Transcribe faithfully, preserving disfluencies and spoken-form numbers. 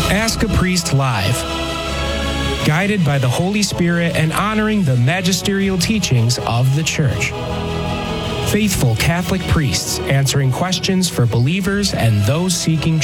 Ask a Priest Live. Guided by the Holy Spirit and honoring the magisterial teachings of the Church. Faithful Catholic priests answering questions for believers and those seeking